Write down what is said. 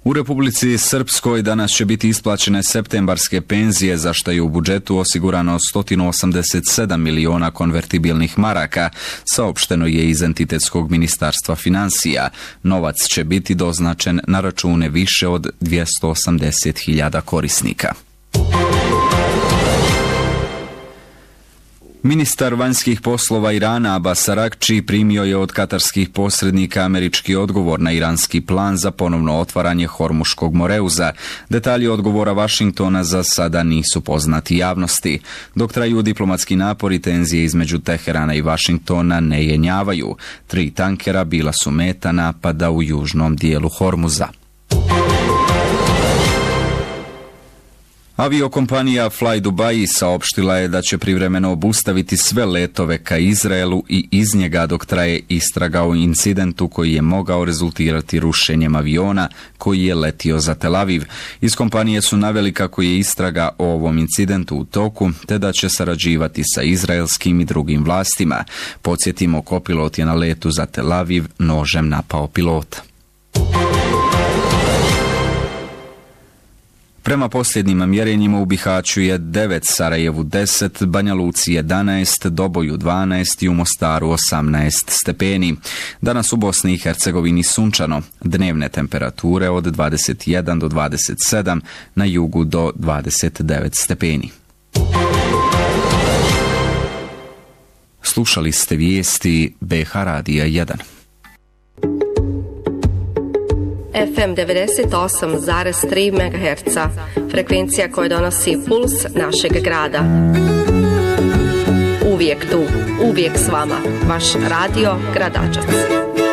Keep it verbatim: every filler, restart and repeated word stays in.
U Republici Srpskoj danas će biti isplaćene septembarske penzije, za što je u budžetu osigurano sto osamdeset sedam miliona konvertibilnih maraka, saopšteno je iz Entitetskog ministarstva financija. Novac će biti doznačen na račune više od dvjesto osamdeset hiljada korisnika. Ministar vanjskih poslova Irana Abbas Araghči primio je od katarskih posrednika američki odgovor na iranski plan za ponovno otvaranje Hormuškog moreuza. Detalji odgovora Vašingtona za sada nisu poznati javnosti. Dok traju diplomatski napori, tenzije između Teherana i Vašingtona ne jenjavaju. Tri tankera bila su meta napada u južnom dijelu Hormuza. Aviokompanija Fly Dubai saopštila je da će privremeno obustaviti sve letove ka Izraelu i iz njega dok traje istraga o incidentu koji je mogao rezultirati rušenjem aviona koji je letio za Tel Aviv. Iz kompanije su naveli kako je istraga o ovom incidentu u toku, te da će sarađivati sa izraelskim i drugim vlastima. Podsjetimo, kopilot je na letu za Tel Aviv nožem napao pilota. Prema posljednjim mjerenjima u Bihaću je devet, Sarajevu deset, Banja Luci jedanaest, Doboju dvanaest i u Mostaru osamnaest stepeni. Danas u Bosni i Hercegovini sunčano, dnevne temperature od dvadeset jedan do dvadeset sedam, na jugu do dvadeset devet stepeni. Slušali ste vijesti B H Radija jedan. F M devedeset osam zarez tri megaherca, frekvencija koja donosi puls našeg grada. Uvijek tu, uvijek s vama, vaš radio Gradačac.